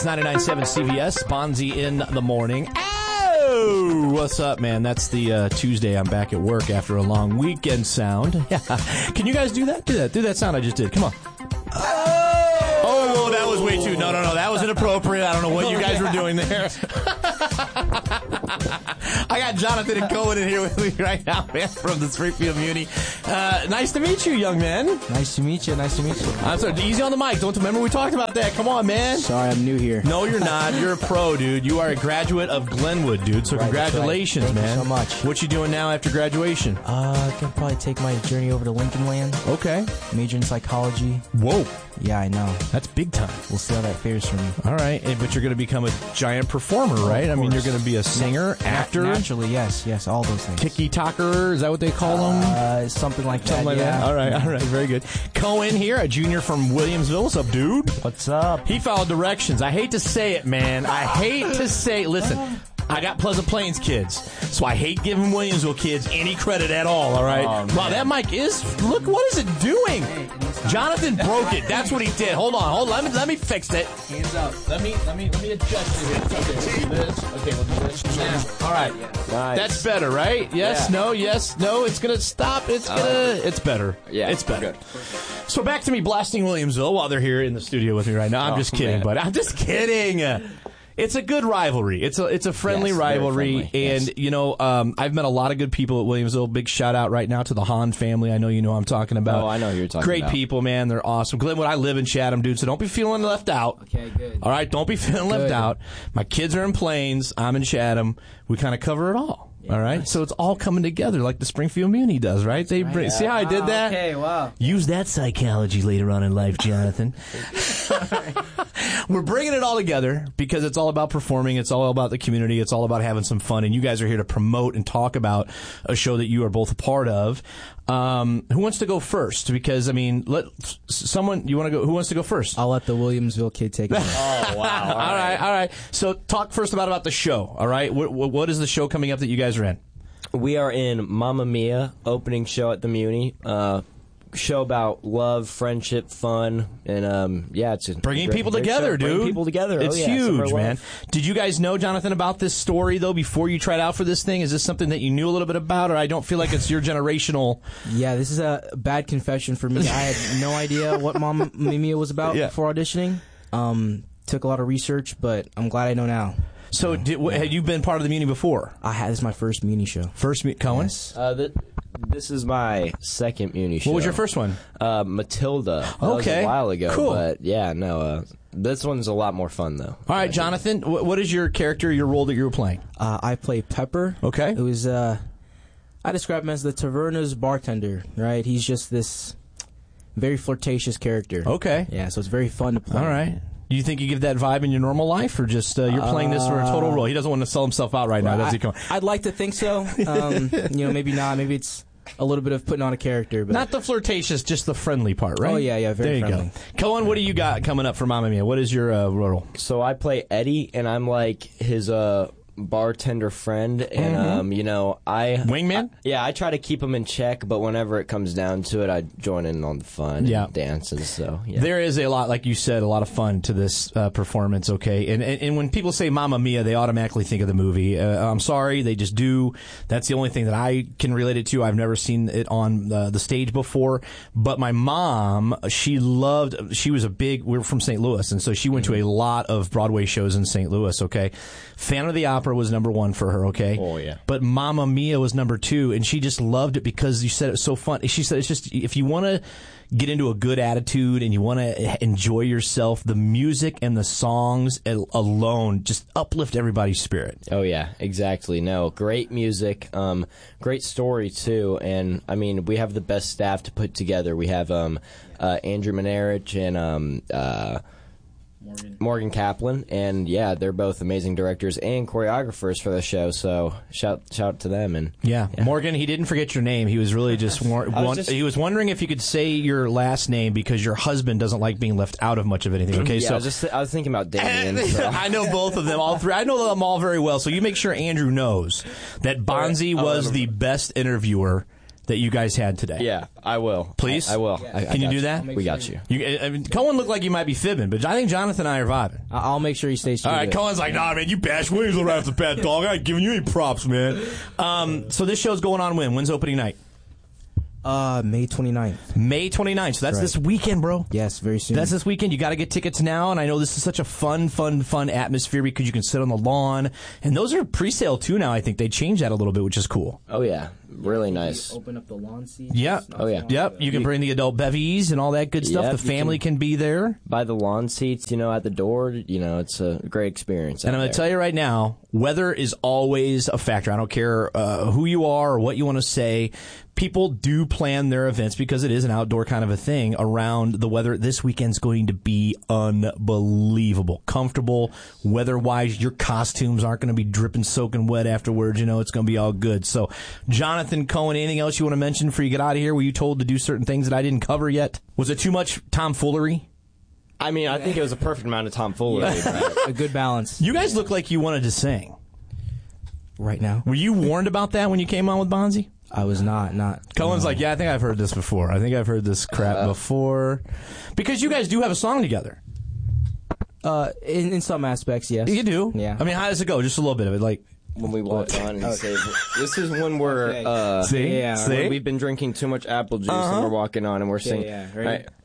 99.7 CVS, Bonzi in the morning. Oh, what's up, man? That's the Tuesday I'm back at work after a long weekend sound. Yeah. Can you guys do that? Do that sound I just did. Come on. Oh, that was way too... No, that was inappropriate. I don't know what you guys were doing there. I got Jonathan and Cohen in here with me right now, man, from the Springfield Muni. Nice to meet you, young man. Nice to meet you. I'm sorry, easy on the mic. Don't remember we talked about that. Come on, man. Sorry, I'm new here. No, you're not. You're a pro, dude. You are a graduate of Glenwood, dude. So congratulations, right. man. Thank you so much. What you doing now after graduation? I can probably take my journey over to Lincoln Land. Okay. Major in psychology. Whoa. Yeah, I know. That's big time. We'll see how that fares for me. All right, but you're going to become a giant performer, right? I mean, you're going to be a singer, actor. Naturally, yes, all those things. Tiki-talker, is that what they call them? Something like that. Something like that. All right, very good. Cohen here, a junior from Williamsville. What's up, dude? What's up? He followed directions. I hate to say it, man. Listen, I got Pleasant Plains kids, so I hate giving Williamsville kids any credit at all right? Wow, that mic is... Look, what is it doing? Jonathan broke it. That's what he did. Hold on. Let me fix it. Hands up. Let me adjust it. Okay, we'll do this. Okay, we'll do this. Yeah. All right. Nice. That's better, right? Yes, Yeah. no, yes, no. It's going to stop. It's better. Yeah, it's better. good. So back to me blasting Williamsville while they're here in the studio with me right now. I'm just kidding, man. but I'm just kidding. It's a good rivalry. It's a friendly rivalry, friendly, and yes. you know, I've met a lot of good people at Williamsville. Big shout out right now to the Hahn family. I know you know who I'm talking about. Oh, I know who you're talking Great about. people, man. They're awesome. Glenwood, I live in Chatham, dude. So don't be feeling left out. Okay, good. All right, don't be feeling left out. My kids are in Plains. I'm in Chatham. We kind of cover it all. All right, so it's all coming together like the Springfield Muni does, right? They bring, see how I did that? Okay, wow. Use that psychology later on in life, Jonathan. We're bringing it all together because it's all about performing. It's all about the community. It's all about having some fun. And you guys are here to promote and talk about a show that you are both a part of. Who wants to go first? Because, I mean, you want to go? Who wants to go first? I'll let the Williamsville kid take it. Oh, wow. All right. So talk first about the show, all right? What is the show coming up that you guys are in? We are in Mamma Mia, opening show at the Muni. Show about love, friendship, fun, and it's Bringing great, people great together, show. dude. Bringing people together. It's Summer huge, love. man. Did you guys know, Jonathan, about this story, though, before you tried out for this thing? Is this something that you knew a little bit about, or I don't feel like it's your generational... Yeah, this is a bad confession for me. I had no idea what Mamma Mia was about before auditioning. Took a lot of research, but I'm glad I know now. So, had you been part of the Muni before? This is my first Muni show. Cohen? Yes. This is my second Muni show. What was your first one? Matilda. That was Okay. a while ago. Cool. But this one's a lot more fun, though. All right, Jonathan, what is your character, your role that you were playing? I play Pepper. Okay. It was, I describe him as the Taverna's bartender, right? He's just this very flirtatious character. Okay. Yeah, so it's very fun to play. All right. Do you think you give that vibe in your normal life, or just you're playing this for a total role? He doesn't want to sell himself out right now, does he? I'd like to think so. Maybe not. Maybe it's a little bit of putting on a character. But Not the flirtatious, just the friendly part, right? Oh, yeah, very there you friendly. go. Cohen, what do you got coming up for Mamma Mia? What is your role? So I play Eddie, and I'm like his bartender friend, and Wingman? I try to keep him in check, but whenever it comes down to it, I join in on the fun and dances. So There is a lot, like you said, a lot of fun to this performance. Okay, and when people say Mamma Mia, they automatically think of the movie. I'm sorry, they just do. That's the only thing that I can relate it to. I've never seen it on the stage before, but my mom, she was we're from St. Louis, and so she went to a lot of Broadway shows in St. Louis. Okay, Phantom of the Opera was number one for her, okay? Oh, yeah. But Mamma Mia was number two, and she just loved it because you said it was so fun. She said it's just, if you want to get into a good attitude and you want to enjoy yourself, the music and the songs alone just uplift everybody's spirit. Oh, yeah, exactly. No, great music, great story, too. And, I mean, we have the best staff to put together. We have Andrew Manarich and... Morgan Kaplan, and they're both amazing directors and choreographers for the show. So shout out to them. And Morgan, he didn't forget your name. He was really just he was wondering if you could say your last name because your husband doesn't like being left out of much of anything. Okay, I was thinking about Damien. So. I know both of them, all three. I know them all very well. So you make sure Andrew knows that Bonzi was the best interviewer that you guys had today? Yeah, I will. Please? I will. Yeah. Can you do that? We got you. I mean, Cohen looked like you might be fibbing, but I think Jonathan and I are vibing. I'll make sure he stays true. All right, to it. Cohen's like, nah, man, you bash Williams right off the bat, dog. I ain't giving you any props, man. So this show's going on when? When's opening night? May 29th. May 29th. So that's Right. this weekend, bro. Yes, very soon. That's this weekend. You got to get tickets now, and I know this is such a fun atmosphere because you can sit on the lawn, and those are pre-sale too now. I think they changed that a little bit, which is cool. Oh yeah, really nice. Open up the lawn seats. Yeah. Oh, yeah. Yep. You can bring the adult bevies and all that good stuff. Yep, The you family can be there. Buy the lawn seats, at the door. It's a great experience. And I'm going to tell you right now, weather is always a factor. I don't care who you are or what you want to say. People do plan their events because it is an outdoor kind of a thing around the weather. This weekend's going to be unbelievable. Comfortable, weather-wise. Your costumes aren't going to be dripping, soaking wet afterwards. It's going to be all good. So, Jonathan Cohen, anything else you want to mention before you get out of here? Were you told to do certain things that I didn't cover yet? Was it too much tomfoolery? I mean, I think it was a perfect amount of tomfoolery. A good balance. You guys look like you wanted to sing. Right now. Were you warned about that when you came on with Bonzi? I was not. Cohen's like, yeah, I think I've heard this before. I think I've heard this crap before. Because you guys do have a song together. In some aspects, yes. You do? Yeah. I mean, how does it go? Just a little bit of it. Like, when we walk on and say, this is when we're, see? Yeah. See? when we've been drinking too much apple juice and we're walking on and we're singing. Yeah. Ready? Right.